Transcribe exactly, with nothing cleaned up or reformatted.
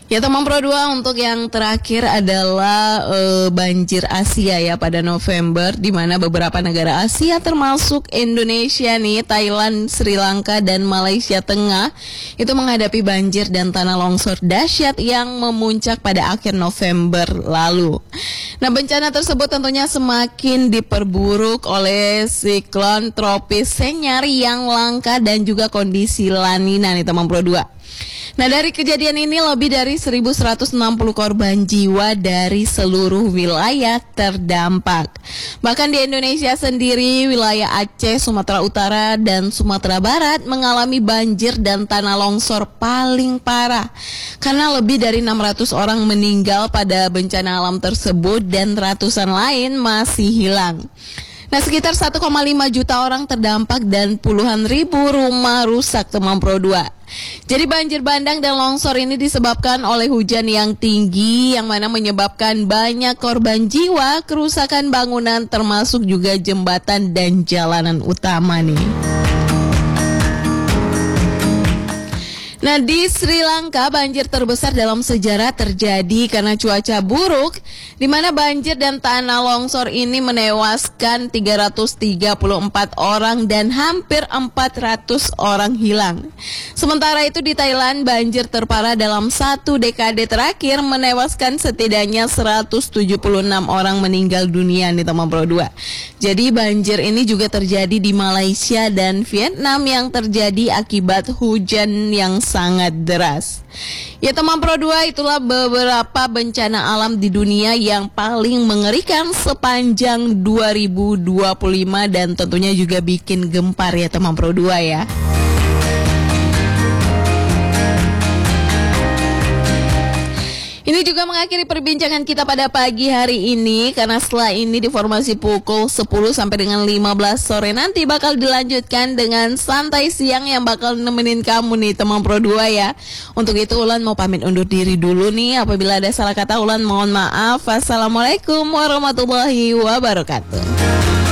Ya teman Pro dua, untuk yang terakhir adalah uh, banjir Asia ya pada November, di mana beberapa negara Asia termasuk Indonesia nih, Thailand, Sri Lanka dan Malaysia Tengah itu menghadapi banjir dan tanah longsor dahsyat yang memuncak pada akhir November lalu. Nah, bencana tersebut tentunya semakin diperburuk oleh siklon tropis Senyar yang langka dan juga kondisi La Nina nih teman Pro dua. Nah, dari kejadian ini lebih dari seribu seratus enam puluh korban jiwa dari seluruh wilayah terdampak. Bahkan di Indonesia sendiri, wilayah Aceh, Sumatera Utara, dan Sumatera Barat mengalami banjir dan tanah longsor paling parah. Karena lebih dari enam ratus orang meninggal pada bencana alam tersebut dan ratusan lain masih hilang. Nah, sekitar satu koma lima juta orang terdampak dan puluhan ribu rumah rusak teman Pro dua. Jadi banjir bandang dan longsor ini disebabkan oleh hujan yang tinggi yang mana menyebabkan banyak korban jiwa, kerusakan bangunan termasuk juga jembatan dan jalanan utama nih. Nah, di Sri Lanka banjir terbesar dalam sejarah terjadi karena cuaca buruk, di mana banjir dan tanah longsor ini menewaskan tiga ratus tiga puluh empat orang dan hampir empat ratus orang hilang. Sementara itu di Thailand, banjir terparah dalam satu dekade terakhir menewaskan setidaknya seratus tujuh puluh enam orang meninggal dunia nih teman Pro dua. Jadi banjir ini juga terjadi di Malaysia dan Vietnam yang terjadi akibat hujan yang sangat deras. Ya teman Pro dua, itulah beberapa bencana alam di dunia yang paling mengerikan sepanjang dua ribu dua puluh lima dan tentunya juga bikin gempar ya teman Pro dua ya. Ini juga mengakhiri perbincangan kita pada pagi hari ini, karena setelah ini di formasi pukul sepuluh sampai dengan lima belas sore nanti bakal dilanjutkan dengan santai siang yang bakal nemenin kamu nih teman Pro dua ya. Untuk itu Ulan mau pamit undur diri dulu nih. Apabila ada salah kata Ulan mohon maaf. Assalamualaikum warahmatullahi wabarakatuh.